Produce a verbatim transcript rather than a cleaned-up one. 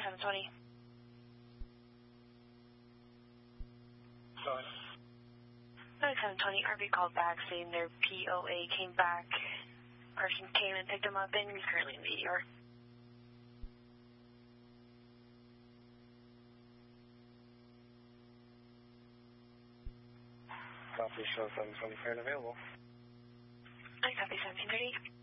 seven twenty. Sorry. seven twenty, R V called back saying their P O A came back. Person came and picked them up, and he's currently in the E R. Copy, show seven twenty, fair and available. I copy seventeen thirty.